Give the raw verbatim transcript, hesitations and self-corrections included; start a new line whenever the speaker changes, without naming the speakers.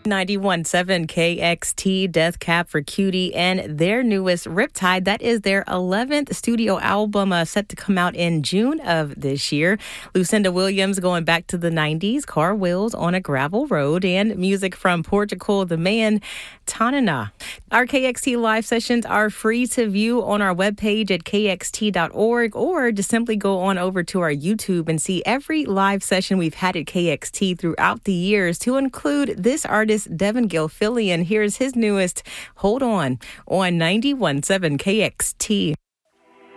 ninety-one point seven K X T, Death Cab for Cutie, and their newest Riptide. That is their eleventh studio album, uh, set to come out in June of this year. Lucinda Williams going back to the nineties, Car Wheels on a Gravel Road, and music from Portugal, the man Tanana. Our K X T live sessions are free to view on our webpage at K X T dot org, or just simply go on over to our YouTube and see every live session we've had at K X T throughout the years, to include this artist, Devin Gilfillian. Here's his newest, Hold On, on ninety-one point seven K X T.